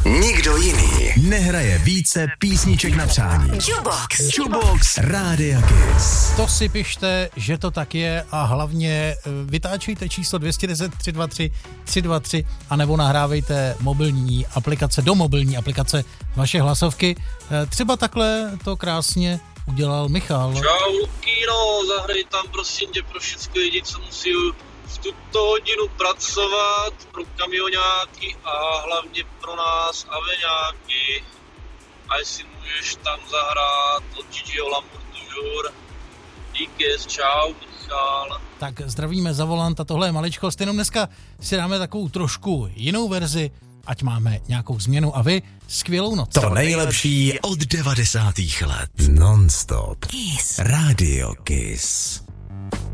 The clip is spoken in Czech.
Nikdo jiný nehraje více písniček na přání. Jukebox Rádia Kiss. To si pište, že to tak je a hlavně vytáčejte číslo 210 323 323 anebo nahrávejte mobilní aplikace do mobilní aplikace vaše hlasovky. Třeba takhle to krásně udělal Michal. Čau Lukino, zahraj tam prosím tě pro všechny lidi, co musí v tuto hodinu pracovat, pro kamionáky a hlavně pro nás aveňáky. A jestli můžeš tam zahrát od Gigiho L'amour toujours. Díky, čau Michal. Tak zdravíme za volant a tohle je maličkost, jenom dneska si dáme takovou trošku jinou verzi, ať máme nějakou změnu a vy skvělou noc. To nejlepší od 90. let. Non-stop. Kiss. Radio Kiss.